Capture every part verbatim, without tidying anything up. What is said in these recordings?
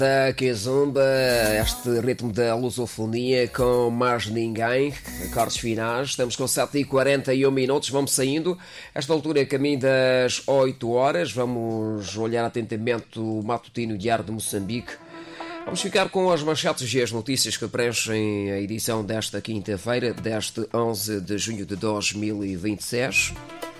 Da Kizomba, este ritmo da lusofonia com mais ninguém, acordes finais. Estamos com sete e quarenta e um minutos, vamos saindo. Esta altura é caminho das oito horas. Vamos olhar atentamente o matutino diário de Moçambique. Vamos ficar com as manchetes e as notícias que preenchem a edição desta quinta-feira, deste onze de junho de dois mil e vinte e seis.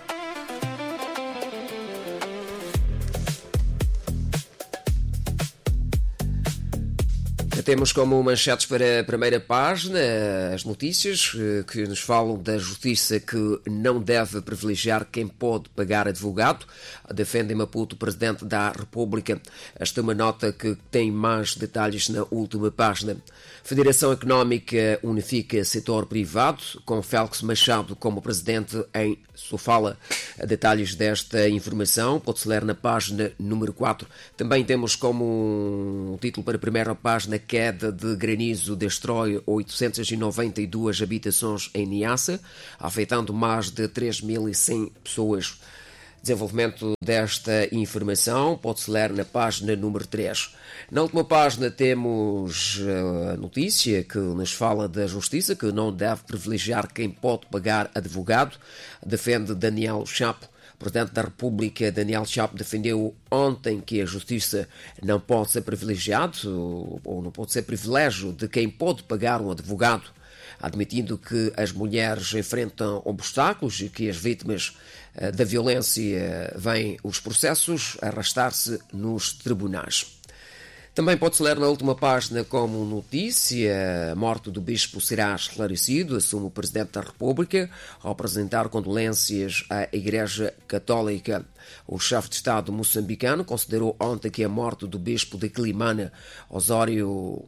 Temos como manchetes para a primeira página as notícias que nos falam da justiça que não deve privilegiar quem pode pagar advogado. Defende em Maputo o Presidente da República. Esta é uma nota que tem mais detalhes na última página. Federação Económica unifica setor privado, com Félix Machado como Presidente em Sofala. Detalhes desta informação pode-se ler na página número quatro. Também temos como um título para a primeira página: queda de granizo destrói oitocentas e noventa e duas habitações em Niassa, afetando mais de três mil e cem pessoas. Desenvolvimento desta informação pode-se ler na página número três. Na última página temos a notícia que nos fala da justiça, que não deve privilegiar quem pode pagar advogado. Defende Daniel Chapo. O Presidente da República, Daniel Chapo, defendeu ontem que a justiça não pode ser privilegiado, ou não pode ser privilégio de quem pode pagar um advogado, admitindo que as mulheres enfrentam obstáculos e que as vítimas da violência veem os processos arrastar-se nos tribunais. Também pode-se ler na última página como notícia: a morte do bispo será esclarecido, assume o Presidente da República ao apresentar condolências à Igreja Católica. O chefe de Estado moçambicano considerou ontem que a morte do bispo de Climana, Osório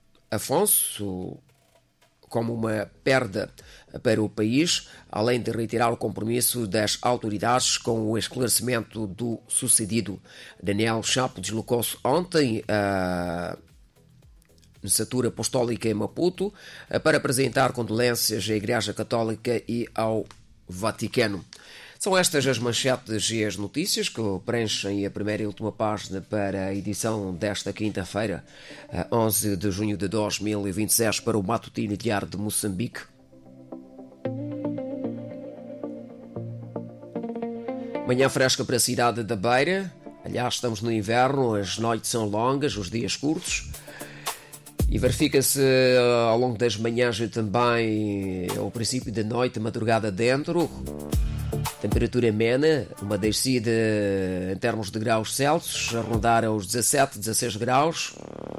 Afonso, como uma perda para o país, além de reiterar o compromisso das autoridades com o esclarecimento do sucedido. Daniel Chapo deslocou-se ontem à Nunciatura Apostólica em Maputo para apresentar condolências à Igreja Católica e ao Vaticano. São estas as manchetes e as notícias que preenchem a primeira e última página para a edição desta quinta-feira, onze de junho de dois mil e vinte e seis, para o Matutino Diário de Moçambique. Manhã fresca para a cidade da Beira. Aliás, estamos no inverno, as noites são longas, os dias curtos. E verifica-se ao longo das manhãs também ao princípio da noite, madrugada dentro. Temperatura amena, uma descida em termos de graus Celsius, a rondar aos dezassete, dezasseis graus.